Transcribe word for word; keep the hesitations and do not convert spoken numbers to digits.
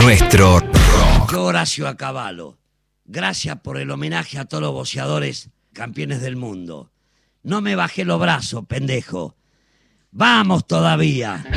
nuestro rock. Yo, Horacio Acabalo, gracias por el homenaje a todos los boxeadores campeones del mundo. No me bajé los brazos, pendejo. ¡Vamos todavía!